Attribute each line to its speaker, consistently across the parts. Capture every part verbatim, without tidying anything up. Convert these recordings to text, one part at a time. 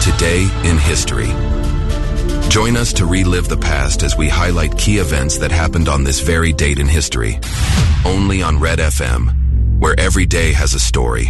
Speaker 1: Today in History. Join us to relive the past as we highlight key events that happened on this very date in history. Only on Red F M, where every day has a story.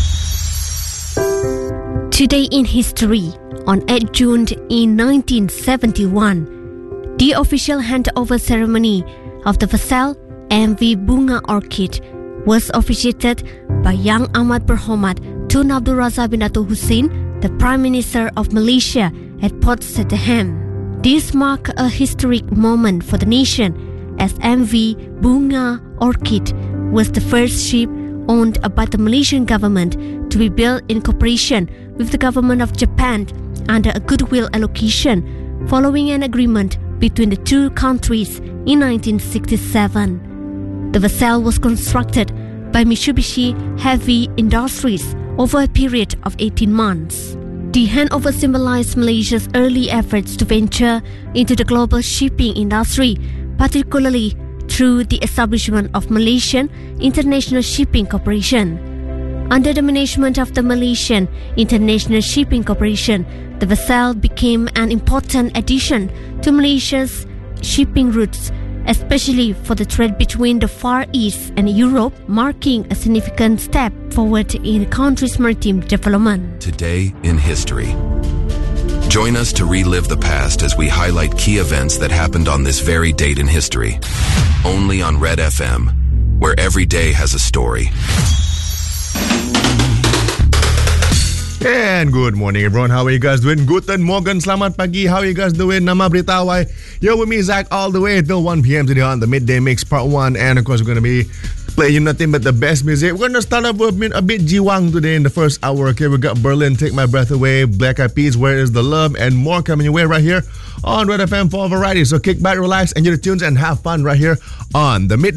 Speaker 2: Today in History, on the eighth of June in nineteen seventy-one, the official handover ceremony of the Vasal M V Bunga Orchid was officiated by young Ahmad Berhormat Tun Abdul Raza bin Dato' Hussein, the Prime Minister of Malaysia, at Port Sydenham. This marked a historic moment for the nation, as M V Bunga Orchid was the first ship owned by the Malaysian government to be built in cooperation with the government of Japan under a goodwill allocation following an agreement between the two countries in nineteen sixty-seven. The vessel was constructed by Mitsubishi Heavy Industries over a period of eighteen months. The handover symbolized Malaysia's early efforts to venture into the global shipping industry, particularly through the establishment of Malaysian International Shipping Corporation. Under the management of the Malaysian International Shipping Corporation, the vessel became an important addition to Malaysia's shipping routes, especially for the trade between the Far East and Europe, marking a significant step forward in the country's maritime development.
Speaker 1: Today in History. Join us to relive the past as we highlight key events that happened on this very date in history. Only on Red F M, where every day has a story.
Speaker 3: And good morning, everyone. How are you guys doing? Guten Morgen, selamat pagi. How are you guys doing? Nama berita awal. You're with me, Zach, all the way till one p.m. today on the Midday Mix Part one. And of course, we're going to be playing you nothing but the best music. We're going to start off with a bit jiwang today in the first hour. Okay, we got Berlin, Take My Breath Away, Black Eyed Peas, Where Is the Love, and more coming your way right here on Red F M for variety. So kick back, relax, and get the tunes and have fun right here on the Midday